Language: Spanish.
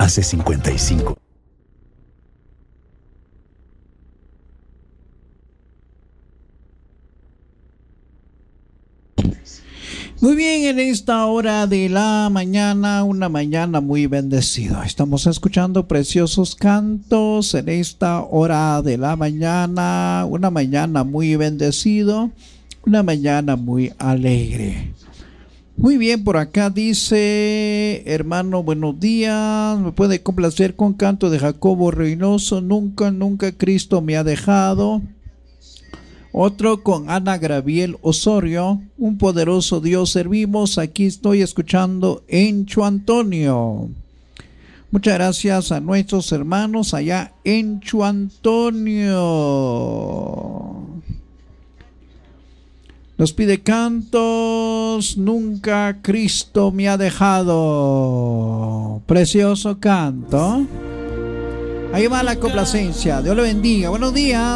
hace 55. Muy bien, en esta hora de la mañana, una mañana muy bendecida. Estamos escuchando preciosos cantos en esta hora de la mañana, una mañana muy bendecido, una mañana muy alegre. Muy bien, por acá dice, hermano, buenos días, me puede complacer con canto de Jacobo Reynoso, nunca, nunca Cristo me ha dejado. Otro con Ana Graviel Osorio, un poderoso Dios servimos, aquí estoy escuchando en Chuantonio. Muchas gracias a nuestros hermanos allá en Chuantonio. Nos pide cantos, nunca Cristo me ha dejado. Precioso canto. Ahí va la complacencia, Dios le bendiga, buenos días.